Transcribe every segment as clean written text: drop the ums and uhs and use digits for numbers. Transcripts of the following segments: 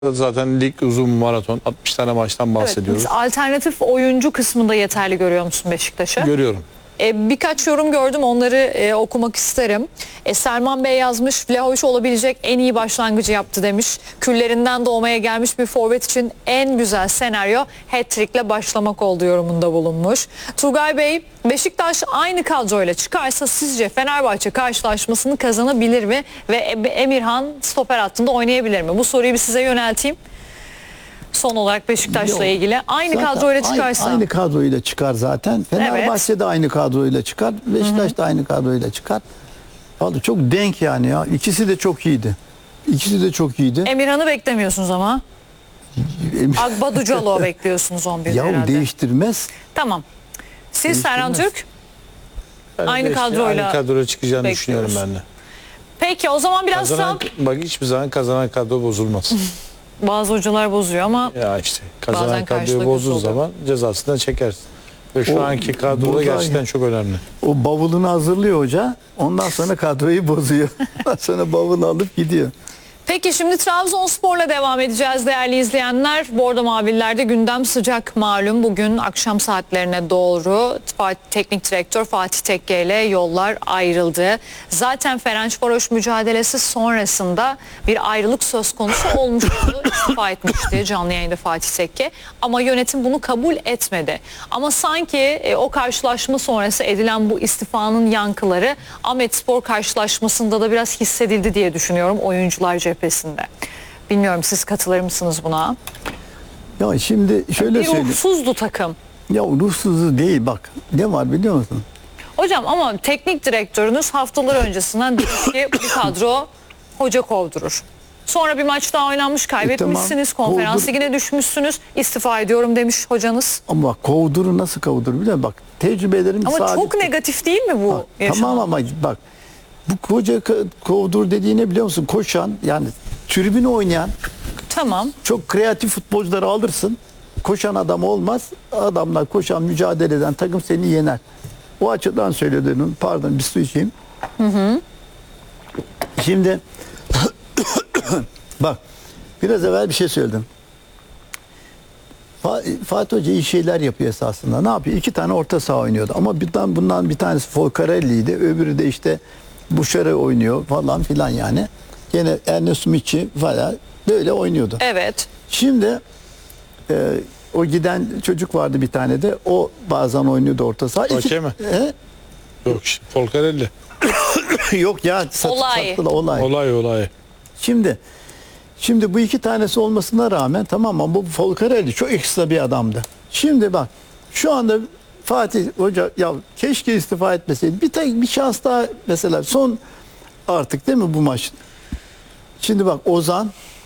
Zaten lig uzun maraton 60 tane maçtan bahsediyoruz. Evet, alternatif oyuncu kısmında yeterli görüyor musun Beşiktaş'ı? Görüyorum. Birkaç yorum gördüm, onları okumak isterim. Selman Bey yazmış, Vlahovic olabilecek en iyi başlangıcı yaptı demiş. Küllerinden doğmaya gelmiş bir forvet için en güzel senaryo hat-trick'le başlamak oldu yorumunda bulunmuş. Turgay Bey, Beşiktaş aynı kadroyla çıkarsa sizce Fenerbahçe karşılaşmasını kazanabilir mi? Ve Emirhan stoper hattında oynayabilir mi? Bu soruyu bir size yönelteyim. Son olarak Beşiktaş'la ilgili. Aynı kadroyla çıkarsa. Aynı kadroyla çıkar zaten. Fenerbahçe de aynı kadroyla çıkar. Beşiktaş da aynı kadroyla çıkar. Vallahi çok denk yani ya. İkisi de çok iyiydi. İkisi de çok iyiydi. Emirhan'ı beklemiyorsunuz ama. Agbaducalo bekliyorsunuz 11'de ya herhalde. değiştirmez. Tamam. Siz Serhan Türk? Aynı kadroyla aynı kadroya çıkacağını bekliyoruz. düşünüyorum ben de. Peki o zaman biraz Bak hiçbir zaman kazanan kadro bozulmaz. bazı hocalar bozuyor ama Ya işte Bazen kazanan kadroyu karşılıklı bozduğu oluyor. zaman cezasından çekersin. Ve şu O anki kadroda burada- gerçekten çok önemli. O bavulunu hazırlıyor hoca. Ondan sonra kadroyu bozuyor. Ondan sonra bavulu alıp gidiyor. Peki şimdi Trabzonspor'la devam edeceğiz değerli izleyenler. Bordo Mavililer'de gündem sıcak malum. Bugün akşam saatlerine doğru teknik direktör Fatih Tekke ile yollar ayrıldı. Zaten Ferencvaroş mücadelesi sonrasında bir ayrılık söz konusu olmuştu. İstifa etmişti canlı yayında Fatih Tekke. Ama yönetim bunu kabul etmedi. Ama sanki o karşılaşma sonrası edilen bu istifanın yankıları Ahmetspor karşılaşmasında da biraz hissedildi diye düşünüyorum oyuncular cephesinde. Bilmiyorum, siz katılır mısınız buna? Ya şimdi şöyle Bir söyleyeyim. ruhsuzdu takım. Ya ruhsuzu değil bak. Ne var biliyor musun? Hocam ama teknik direktörünüz haftalar öncesinden demiş ki bu kadro hoca kovdurur. Sonra bir maç daha oynanmış, kaybetmişsiniz. Tamam, Konferans kovdur- ligine düşmüşsünüz. İstifa ediyorum demiş hocanız. Ama bak kovduru nasıl kovdurur biliyor musun? Bak tecrübelerim Ama sabit. çok negatif değil mi bu Bak, yaşanan? tamam ama bak bu koca kovdur dediğini biliyor musun? Koşan yani tribüne oynayan Tamam. çok kreatif futbolcuları alırsın. Koşan adam olmaz. Adamlar koşan, mücadele eden takım seni yener. O açıdan söyledim. Pardon bir su içeyim. Şimdi bak biraz evvel bir şey söyledim. Fatih Hoca iyi şeyler yapıyor esasında. Ne yapıyor? 2 tane orta saha oynuyordu. Ama bundan bir tanesi Folcarelli'ydi. Öbürü de işte Buşar'ı oynuyor falan filan yani. Gene Ernest Michi falan böyle oynuyordu. Evet. Şimdi o giden çocuk vardı bir tane de. O bazen oynuyordu orta saha. Koke mi? Yok Folcarelli. Yok ya. Olay. Olay. Şimdi bu 2 tanesi olmasına rağmen tamam mı? Bu Folcarelli çok ekstra bir adamdı. Şimdi bak şu anda Fatih Hoca ya keşke istifa etmeseydi. Bir şans daha mesela son artık değil mi bu maç? Şimdi bak Ozan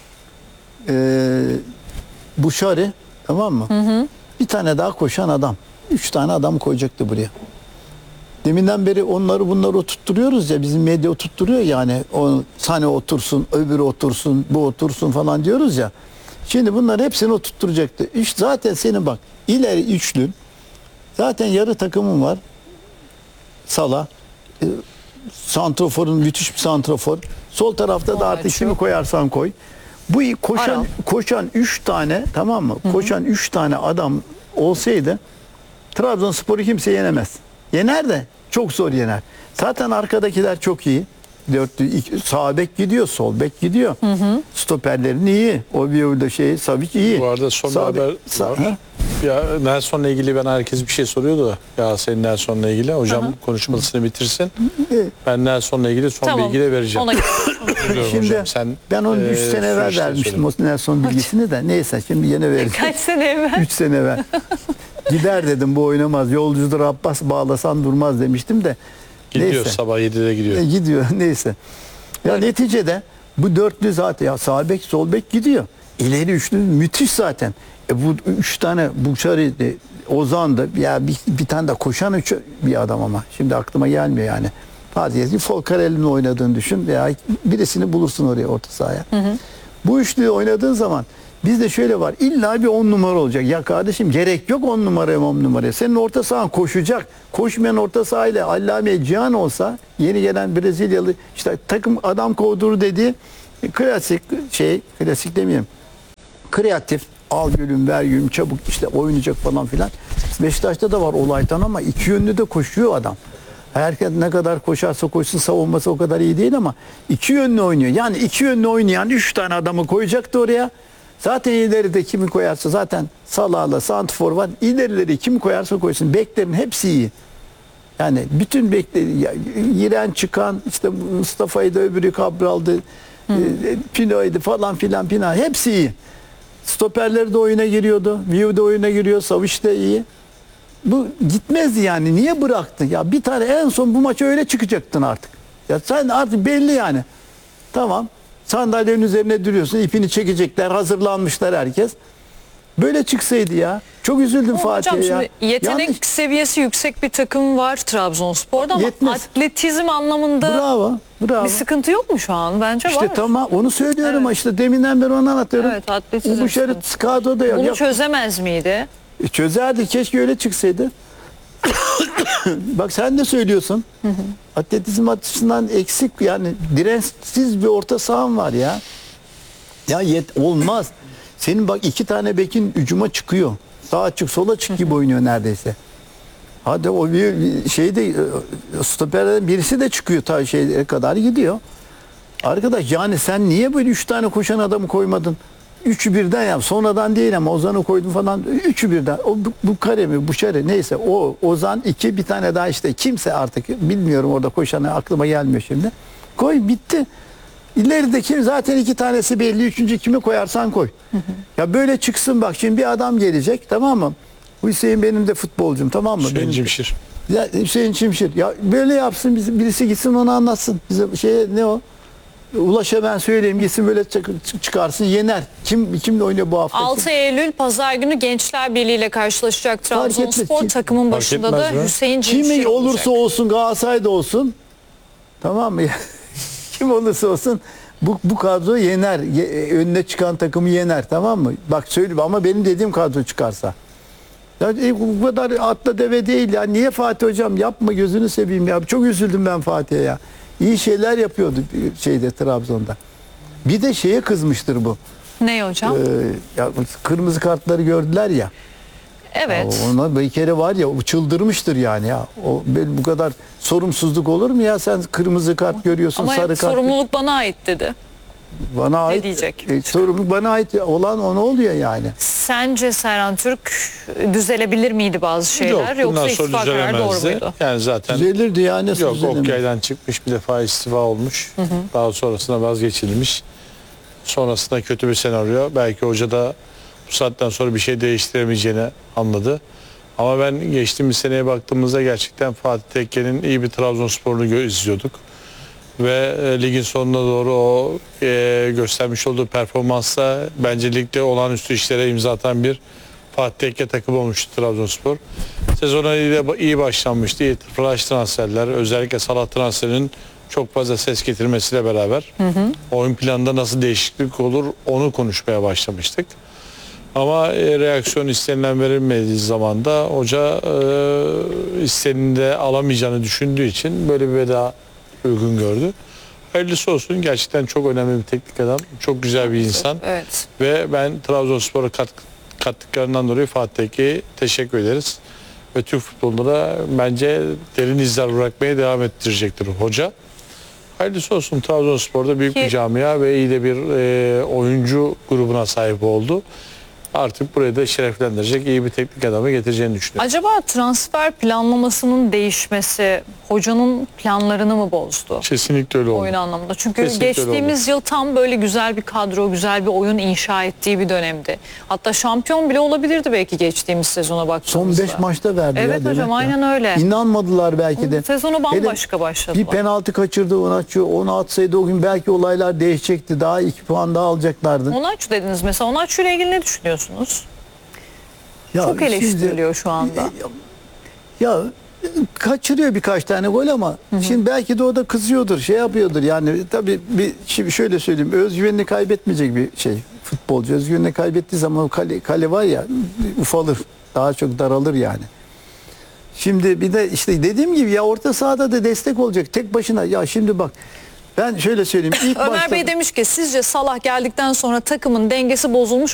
Buşari tamam mı? Bir tane daha koşan adam. 3 tane adam koyacaktı buraya. Deminden beri bunları oturtturuyoruz ya, bizim medya oturtturuyor yani. O Sane otursun, öbürü otursun, bu otursun falan diyoruz ya. Şimdi bunlar hepsini oturtturacaktı. Zaten senin bak ileri üçlün zaten yarı takımın var. Salah, santroforun müthiş bir santrofor. Sol tarafta da artık kimi koyarsan koy. Bu koşan 3 tane tamam mı? Koşan 3 tane adam olsaydı Trabzonspor'u kimse yenemez. Yener de çok zor yener. Zaten arkadakiler çok iyi. Sağ bek gidiyor, sol bek gidiyor. Stoperlerin iyi. O bir de Savic iyi. Bu arada son bir haber var. Ya Nelson'la ilgili ben herkes bir şey soruyordu. Ya senin Nelson'la ilgili. Hocam konuşmasını bitirsin. Ben Nelson'la ilgili son bilgi de vereceğim. Şimdi hocam, sen, ben onu 3 sene evvel vermiştim o Nelson bilgisini de. Neyse şimdi yine vereceğim. Kaç sene evvel? 3 sene evvel. Gider dedim bu oynamaz. Yolcudur Abbas bağlasan durmaz demiştim de. Gidiyor neyse. sabah 7'de gidiyor. Gidiyor neyse. Ya neticede bu dörtlü zaten ya sağ bek sol bek gidiyor. İleri üçlü müthiş zaten. Bu 3 tane Buşari Ozan da ya bir tane de koşan bir adam ama. Şimdi aklıma gelmiyor yani. Fatih Folcarelli'nin oynadığını düşün veya birisini bulursun oraya orta sahaya. Bu üçlü oynadığın zaman bizde şöyle var. İlla bir 10 numara olacak. Ya kardeşim gerek yok 10 numaraya 10 numaraya. Senin orta sahan koşacak. Koşmayan orta sahayla Allame Cihan olsa yeni gelen Brezilyalı işte takım adam kovduru dediği klasik demeyeyim. kreatif, al gülüm ver gülüm çabuk işte oynayacak falan filan. Beşiktaş'ta da var olaydan ama iki yönlü de koşuyor adam. Herkes ne kadar koşarsa koşsun savunması o kadar iyi değil ama iki yönlü oynuyor. Yani iki yönlü oynayan 3 tane adamı koyacaktı oraya. Zaten ileride kimi koyarsa zaten Salah'la santrfor var. İlerileri kimi koyarsa koysun. Beklerin hepsi iyi. Yani bütün bekleri giren çıkan işte Mustafa'ydı öbürü Cabral'dı Pino'ydu falan filan hepsi iyi. Stoperleri de oyuna giriyordu. View de oyuna giriyor. Savic de iyi. Bu gitmezdi yani. Niye bıraktın? Ya bir tane en son bu maça öyle çıkacaktın artık. Ya sen artık belli yani. Tamam. Sandalyenin üzerine duruyorsun. İpini çekecekler. Hazırlanmışlar herkes. Böyle çıksaydı ya. Çok üzüldüm Fatih'e ya. Hocam şimdi yetenek Yanlış. seviyesi yüksek bir takım var Trabzonspor'da ama Yetmez. atletizm anlamında Bravo. bir sıkıntı yok mu şu an? Bence İşte var. tamam onu söylüyorum Evet. işte deminden beri onu anlatıyorum. Evet, atletizm Bu şerit sıkıntısı. Skado da yok. Bunu Ya, çözemez miydi? çözerdi keşke öyle çıksaydı. Bak sen de söylüyorsun. Atletizm açısından eksik yani dirençsiz bir orta sahan var ya. Ya olmaz. Senin bak 2 tane bekin hücuma çıkıyor. Sağa çık sola çık gibi oynuyor neredeyse. Hadi o bir şeyde stoperden birisi de çıkıyor ta şeye kadar gidiyor. Arkadaş yani sen niye böyle 3 tane koşan adamı koymadın? Üçü birden yap. Sonradan değil ama Ozan'ı koydum falan. Üçü birden. O bu kare mi bu şere neyse. O Ozan 2 bir tane daha işte kimse artık bilmiyorum orada koşanı aklıma gelmiyor şimdi. Koy bitti. İleride kim zaten 2 tanesi belli. Üçüncü kimi koyarsan koy. Ya böyle çıksın bak şimdi bir adam gelecek tamam mı? Bu Hüseyin benim de futbolcum tamam mı? Hüseyin Benim de. Cimşir. Ya Hüseyin Çimşir. Ya böyle yapsın birisi gitsin onu anlatsın. Bize ne o? Ulaş'a ben söyleyeyim gitsin böyle çıkarsın yener. Kimle oynuyor bu hafta? 6 Eylül Pazar günü Gençler Birliği ile karşılaşacak Trabzonspor etmez. takımın Fark başında etmez da mi? Hüseyin Cimşir Kimi olursa olacak. olsun Galatasaray'da olsun tamam mı? Kim olursa olsun bu kadro yener. Önüne çıkan takımı yener tamam mı? Bak söyleyeyim ama benim dediğim kadro çıkarsa. Ya, bu kadar atla deve değil ya. Niye Fatih hocam yapma gözünü seveyim ya. Çok üzüldüm ben Fatih'e ya. İyi şeyler yapıyordu şeyde Trabzon'da. Bir de şeye kızmıştır bu. Ne hocam? Ya kırmızı kartları gördüler ya. Evet. Ona bir kere var ya o çıldırmıştır yani ya. O bu kadar sorumsuzluk olur mu ya sen kırmızı kart görüyorsun Ama sarı kart. sorumluluk bana ait dedi. Bana ait. diyecek? Sorumluluk bana ait olan o ne oluyor yani? Sence Serhan Türk düzelebilir miydi bazı şeyler Yok bundan yoksa sonra istifa kararı doğru düzelemezdi. muydu? Yani zaten Düzelirdi ya nasıl yok düzelemez? Okyay'dan çıkmış bir defa istifa olmuş. Daha sonrasında vazgeçilmiş. Sonrasında kötü bir senaryo. Belki hoca da bu saatten sonra bir şey değiştiremeyeceğini anladı. Ama ben geçtiğimiz seneye baktığımızda gerçekten Fatih Tekke'nin iyi bir Trabzonspor'unu izliyorduk. Ve ligin sonuna doğru o göstermiş olduğu performansla bence ligde olağanüstü işlere imza atan bir Fatih Tekke takımı olmuştu Trabzonspor. Sezona iyi başlanmıştı. İyi flash transferler, özellikle Salah transferinin çok fazla ses getirmesiyle beraber oyun planında nasıl değişiklik olur onu konuşmaya başlamıştık. Ama reaksiyon istenilen verilmediği zaman da hoca isteninde alamayacağını düşündüğü için böyle bir veda uygun gördü. Hayırlısı olsun. Gerçekten çok önemli bir teknik adam. Çok güzel bir insan. Evet. Ve ben Trabzonspor'a kattıklarından dolayı Fatih Tekke'ye teşekkür ederiz. Ve Türk futboluna bence derin izler bırakmaya devam ettirecektir hoca. Hayırlısı olsun. Trabzonspor'da büyük bir camia ve iyi de bir oyuncu grubuna sahip oldu. Artık burayı da şereflendirecek iyi bir teknik adamı getireceğini düşünüyorum. Acaba transfer planlamasının değişmesi hocanın planlarını mı bozdu? Kesinlikle öyle oldu. Oyun anlamında. Çünkü Kesinlikle öyle geçtiğimiz yıl tam böyle güzel bir kadro, güzel bir oyun inşa ettiği bir dönemdi. Hatta şampiyon bile olabilirdi belki geçtiğimiz sezona Son baktığımızda. 5 maçta verdi Evet ya. hocam, demek ya. aynen öyle. İnanmadılar belki de. Sezonu bambaşka Hele başladı. Bir penaltı kaçırdı onu atsaydı o gün belki olaylar değişecekti. Daha 2 puan daha alacaklardı. Onaçu dediniz mesela. Onaçu ile ilgili ne düşünüyorsunuz? Ya Çok eleştiriliyor şimdi- şu anda. Ya kaçırıyor birkaç tane gol ama şimdi belki de o da kızıyordur, şey yapıyordur. Yani tabii şimdi şöyle söyleyeyim, özgüvenini kaybetmeyecek bir şey futbolcu. Özgüvenini kaybettiği zaman o kale var ya ufalır, daha çok daralır yani. Şimdi bir de işte dediğim gibi ya orta sahada da destek olacak tek başına. Ya şimdi bak ben şöyle söyleyeyim ilk Ömer başta Bey demiş ki sizce Salah geldikten sonra takımın dengesi bozulmuş